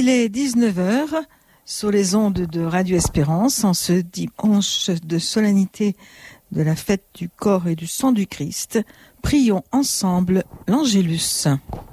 Il est 19 heures sur les ondes de Radio Espérance en ce dimanche de solennité de la fête du corps et du sang du Christ. Prions ensemble l'Angélus.